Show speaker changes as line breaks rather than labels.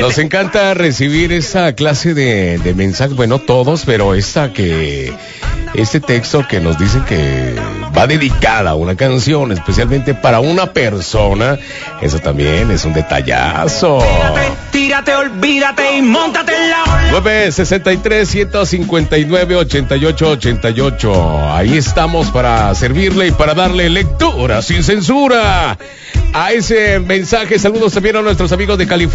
Nos encanta recibir esa clase de mensajes, bueno, todos, pero este texto que nos dicen que va dedicada a una canción, especialmente para una persona, eso también es un detallazo.
Tírate, olvídate y móntate en la ola.
963-159-8888. Ahí estamos para servirle y para darle lectura sin censura a ese mensaje. Saludos también a nuestros amigos de California.